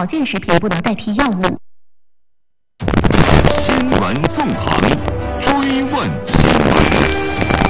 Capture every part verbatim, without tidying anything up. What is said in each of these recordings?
保健食品不能代替药物。 新闻纵横，追问新闻。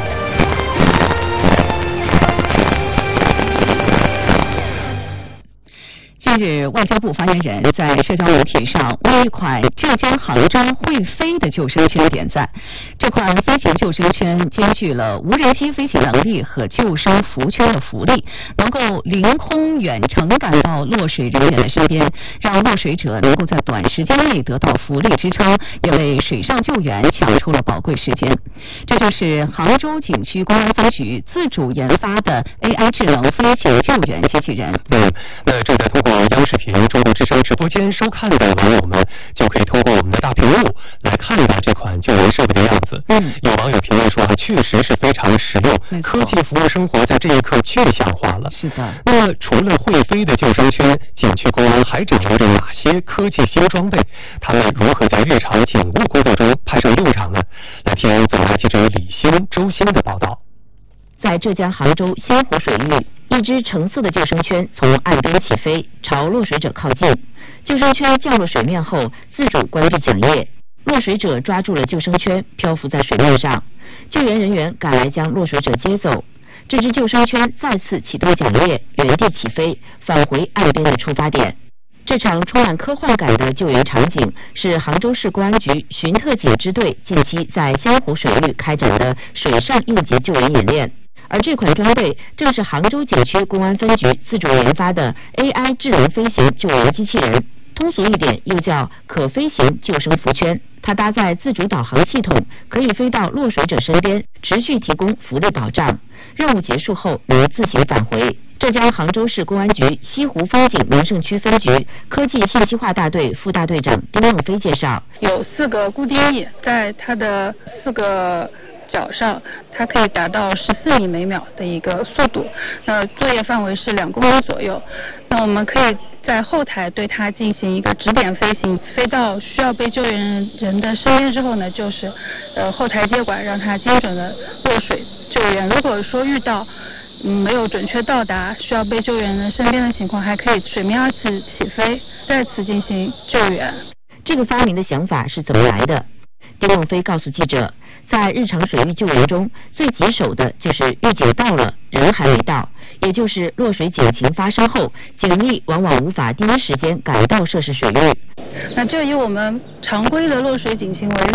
近日，外交部发言人在社交媒体上为一款浙江杭州会飞的救生圈点赞。这款飞行救生圈兼具了无人机飞行能力和救生浮圈的浮力，能够凌空远程赶到落水人员的身边，让落水者能够在短时间内得到浮力支撑，也为水上救援抢出了宝贵时间。这就是杭州景区公安分局自主研发的 A I 智能飞行救援机器人。 嗯，那正在通过央视频中国之声直播间收看的网友们，就可以通过我们的大屏幕来看到这款救援设备的样子。 嗯， 有网友评论说，确实是非常实用，科技服务生活在这一刻具象化了。 是的。 那么，除了会飞的救生圈，景区公安还整合着哪些科技新装备？他们如何在日常警务工作中派上用场呢？来听总台记者李欣、周星的报道。 在浙江杭州仙湖水域，一只橙色的救生圈从岸边起飞，朝落水者靠近。救生圈降落水面后，自主关闭桨叶，落水者抓住了救生圈，漂浮在水面上。救援人员赶来将落水者接走。这只救生圈再次启动桨叶，原地起飞，返回岸边的出发点。这场充满科幻感的救援场景是杭州市公安局巡特警支队近期在仙湖水域开展的水上应急救援演练。而这款装备正是杭州景区公安分局自主研发的 A I 智能飞行救援机器人，通俗一点又叫可飞行救生浮圈。它搭载自主导航系统，可以飞到落水者身边，持续提供浮力保障。任务结束后能自行返回。浙江杭州市公安局西湖风景名胜区分局科技信息化大队副大队长丁梦飞介绍， 有四个固定翼，在它的四个脚上，它可以达到十四米每秒的一个速度，那作业范围是两公里左右。那我们可以在后台对它进行一个指点飞行，飞到需要被救援人的身边之后呢，就是呃后台接管，让它精准的落水救援。如果说遇到嗯没有准确到达需要被救援人身边的情况，还可以水面二次起飞，再次进行救援。 这个发明的想法是怎么来的？丁梦飞告诉记者，在日常水域救援中，最棘手的就是预警到了，人还没到，也就是落水警情发生后，警力往往无法第一时间赶到涉事水域。 那就以我们常规的落水警情为例，